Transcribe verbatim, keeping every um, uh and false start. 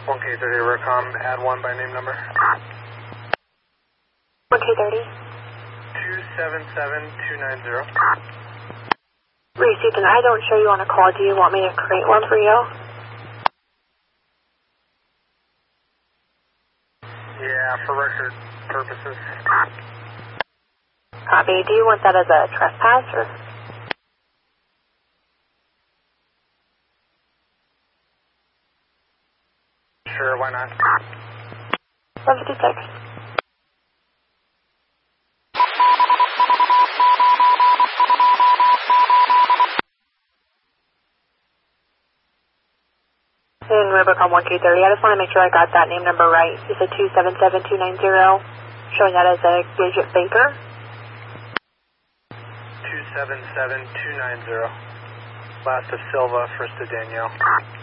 one K thirty Recom, add one by name number. one K thirty. two seven seven two nine zero. Received, and I don't show you on a call. Do you want me to create one for you? Yeah, for record purposes. Copy. Do you want that as a trespass or? Sure, why not? one fifty-six. In Rubicon one K thirty, I just want to make sure I got that name number right. You said two seven seven two nine zero, showing that as a Gidget Baker. two seven seven two nine zero. Last of Silva, first of Danielle.